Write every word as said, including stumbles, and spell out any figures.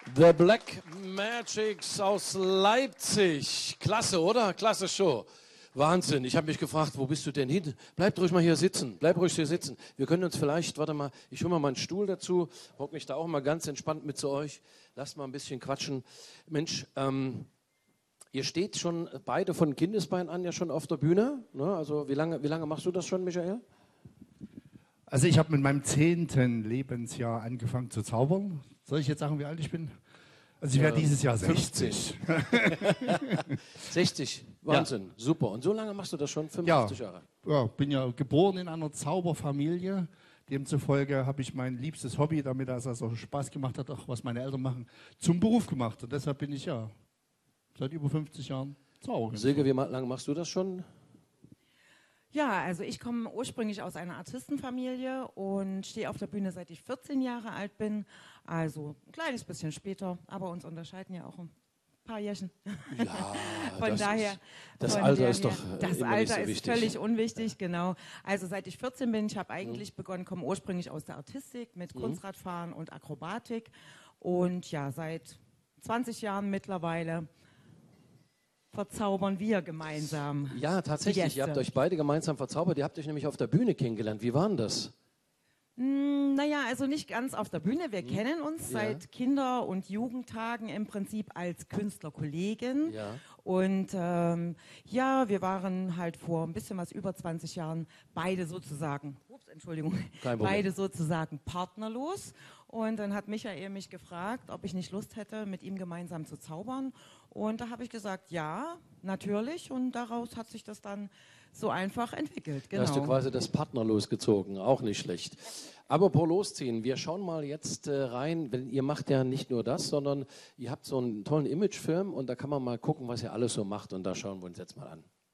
The Black Magics aus Leipzig. Klasse, oder? Klasse Show. Wahnsinn. Ich habe mich gefragt, wo bist du denn hin? Bleib ruhig mal hier sitzen. Bleib ruhig hier sitzen. Wir können uns vielleicht, warte mal, ich hole mal meinen Stuhl dazu, hock mich da auch mal ganz entspannt mit zu euch. Lasst mal ein bisschen quatschen. Mensch, ähm, ihr steht schon beide von Kindesbein an ja schon auf der Bühne. Ne? Also wie lange, wie lange machst du das schon, Michael? Also ich habe mit meinem zehnten Lebensjahr angefangen zu zaubern. Soll ich jetzt sagen, wie alt ich bin? Also ich werde dieses Jahr sechzig. sechzig, Wahnsinn, ja. Super. Und so lange machst du das schon, fünfundfünfzig ja, Jahre? Ja, bin ja geboren in einer Zauberfamilie. Demzufolge habe ich mein liebstes Hobby, damit das also Spaß gemacht hat, auch was meine Eltern machen, zum Beruf gemacht. Und deshalb bin ich ja seit über fünfzig Jahren Zauberer. Silke, wie lange machst du das schon? Ja, also ich komme ursprünglich aus einer Artistenfamilie und stehe auf der Bühne, seit ich vierzehn Jahre alt bin. Also ein kleines bisschen später, aber uns unterscheiden ja auch ein paar Jährchen. Ja, von das daher. Ist, das von Alter der, ist doch Das immer Alter nicht so ist wichtig. völlig unwichtig, genau. Also seit ich vierzehn bin, ich habe eigentlich mhm. begonnen, komme ursprünglich aus der Artistik mit Kunstradfahren mhm. und Akrobatik. Und ja, seit zwanzig Jahren mittlerweile verzaubern wir gemeinsam. Ja, tatsächlich. Ihr habt euch beide gemeinsam verzaubert. Ihr habt euch nämlich auf der Bühne kennengelernt. Wie war denn das? Mm, naja, also nicht ganz auf der Bühne. Wir hm. kennen uns ja. seit Kinder- und Jugendtagen im Prinzip als Künstlerkollegen. Ja. Und ähm, ja, wir waren halt vor ein bisschen was über zwanzig Jahren beide sozusagen, ups, Entschuldigung, beide sozusagen partnerlos. Und dann hat Michael mich gefragt, ob ich nicht Lust hätte, mit ihm gemeinsam zu zaubern. Und da habe ich gesagt, ja, natürlich. Und daraus hat sich das dann so einfach entwickelt. Genau. Da hast du quasi das Partner losgezogen, auch nicht schlecht. Aber pro Losziehen, wir schauen mal jetzt äh, rein, wenn ihr macht ja nicht nur das, sondern ihr habt so einen tollen Imagefilm und da kann man mal gucken, was ihr alles so macht und da schauen wir uns jetzt mal an.